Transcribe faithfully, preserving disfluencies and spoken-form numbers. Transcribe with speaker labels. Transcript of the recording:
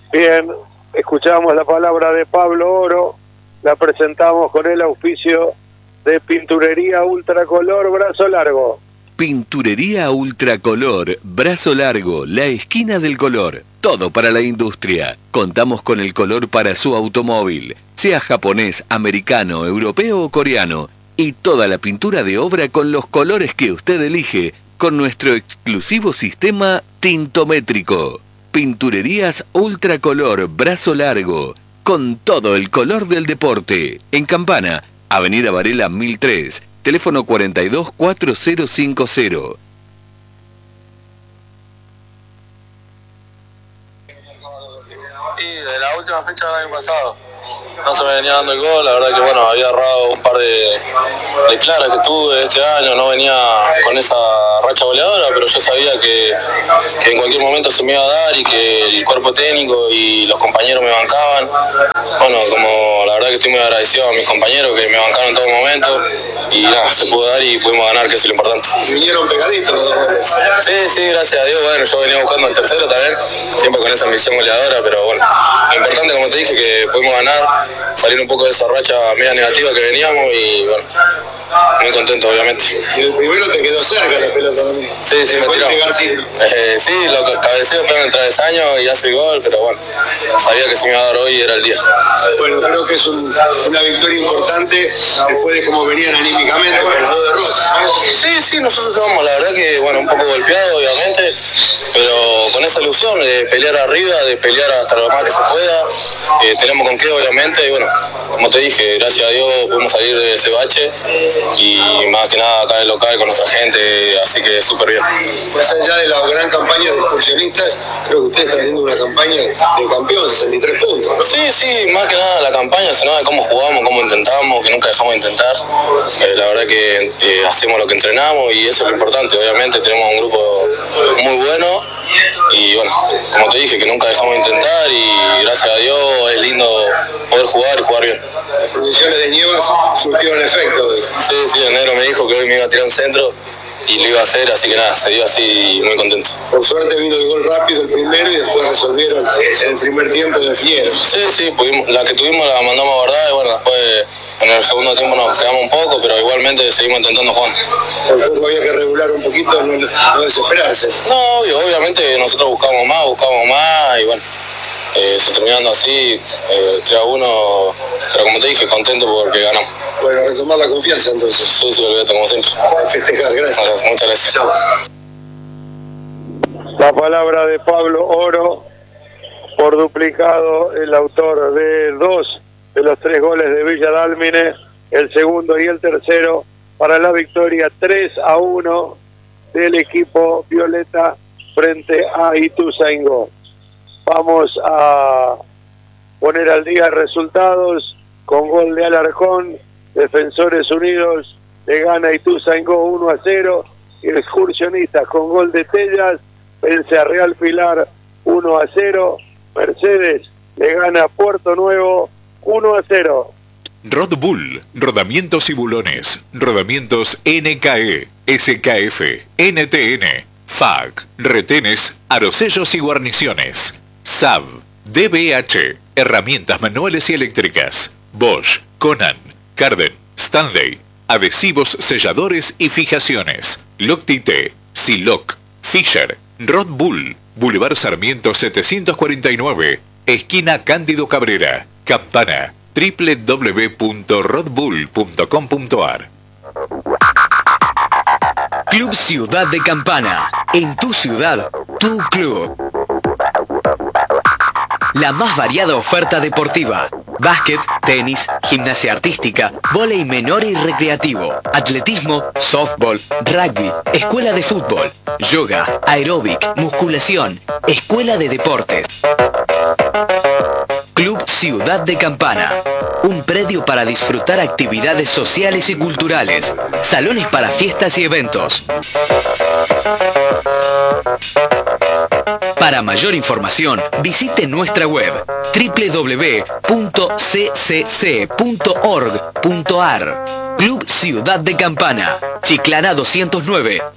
Speaker 1: Bien, escuchamos la palabra de Pablo Oro, la presentamos con el auspicio de Pinturería Ultracolor Brazo Largo.
Speaker 2: Pinturería Ultracolor Brazo Largo, la esquina del color. Todo para la industria. Contamos con el color para su automóvil, sea japonés, americano, europeo o coreano. Y toda la pintura de obra con los colores que usted elige, con nuestro exclusivo sistema tintométrico. Pinturerías Ultracolor Brazo Largo, con todo el color del deporte. En Campana, Avenida Varela mil tres, teléfono cuarenta y dos cuatro cero cinco cero.
Speaker 3: Y de la última fecha del año pasado no se me venía dando el gol, la verdad que bueno, había errado un par de, de claras que tuve este año, no venía con esa racha goleadora, pero yo sabía que, que en cualquier momento se me iba a dar y que el cuerpo técnico y los compañeros me bancaban. Bueno, como la verdad que estoy muy agradecido a mis compañeros que me bancaron en todo momento y nada, se pudo dar y pudimos ganar, que es lo importante.
Speaker 4: ¿Vinieron pegaditos los dos goles?
Speaker 3: Sí, sí, gracias a Dios, bueno, yo venía buscando el tercero también, siempre con esa ambición goleadora, pero bueno, lo importante, como te dije, que pudimos ganar, salir un poco de esa racha media negativa que veníamos y bueno, muy contento obviamente.
Speaker 4: Y el primero te quedó cerca la pelota también.
Speaker 3: Sí, sí, me tiró. Eh, sí, lo cabeceo, pega en el travesaño y hace gol, pero bueno, sabía que se me iba a dar hoy y era el día.
Speaker 4: Bueno, creo que es un, una victoria importante después de cómo venían anímicamente con las dos derrotas.
Speaker 3: Sí, sí, nosotros estábamos, la verdad que, bueno, un poco golpeados obviamente, pero con esa ilusión de pelear arriba, de pelear hasta lo más que se pueda, eh, tenemos con qué obviamente, y bueno, como te dije, gracias a Dios pudimos salir de ese bache y más que nada acá en el local con nuestra gente, así que súper bien.
Speaker 4: Más allá de la gran campaña de excursionistas, creo que ustedes están haciendo una campaña de campeón, sesenta y tres puntos, ¿no?
Speaker 3: Sí, sí, más que nada la campaña, sino de cómo jugamos, cómo intentamos, que nunca dejamos de intentar. Eh, la verdad que eh, hacemos lo que entrenamos y eso es lo importante. Obviamente tenemos un grupo muy bueno y bueno, como te dije, que nunca dejamos de intentar y gracias a Dios es lindo poder jugar y jugar bien.
Speaker 4: Las condiciones de Nievas surtieron efecto.
Speaker 3: Sí, sí, el negro me dijo que hoy me iba a tirar un centro y lo iba a hacer, así que nada, se dio así muy contento.
Speaker 4: Por suerte vino el gol rápido el primero y después resolvieron en el primer tiempo de definieron.
Speaker 3: Sí, sí, pudimos, la que tuvimos la mandamos a guardar y bueno, después en el segundo tiempo nos quedamos un poco, pero igualmente seguimos intentando jugar.
Speaker 4: Después había que regular un poquito, no, no desesperarse.
Speaker 3: No, obvio, obviamente nosotros buscamos más, buscamos más y bueno, eh, se terminando así, eh, tres a uno, pero como te dije, contento porque ganamos.
Speaker 4: Bueno, retomar la confianza entonces.
Speaker 3: Sí, sí, olvídate, como siempre.
Speaker 4: A festejar, gracias.
Speaker 3: Bueno, muchas gracias.
Speaker 4: Chao.
Speaker 1: La palabra de Pablo Oro, por duplicado, el autor de dos de los tres goles de Villa Dálmine, el segundo y el tercero, para la victoria tres a uno del equipo violeta frente a Ituzaingó. Vamos a poner al día resultados con gol de Alarcón. Defensores Unidos le gana Ituzaingó uno a cero y Excursionistas con gol de Tellas vence a Real Pilar uno a cero. Mercedes le gana a Puerto Nuevo uno a cero.
Speaker 5: Rod Bull, rodamientos y bulones, rodamientos N K E, S K F, N T N, F A C, retenes, arosellos y guarniciones, S A B, D B H, herramientas manuales y eléctricas, Bosch, Conan, Carden, Stanley, adhesivos, selladores y fijaciones, Loctite, Siloc, Fisher, Rod Bull, Boulevard Sarmiento setecientos cuarenta y nueve, esquina Cándido Cabrera, Campana, doble u doble u doble u punto rod bull punto com punto a r.
Speaker 6: Club Ciudad de Campana, en tu ciudad, tu club. La más variada oferta deportiva: básquet, tenis, gimnasia artística, vóley menor y recreativo, atletismo, softball, rugby, escuela de fútbol, yoga, aeróbic, musculación, escuela de deportes. Club Ciudad de Campana, un predio para disfrutar actividades sociales y culturales, salones para fiestas y eventos. Para mayor información, visite nuestra web doble u doble u doble u punto c c c punto org punto a r. Club Ciudad de Campana, Chiclana doscientos nueve,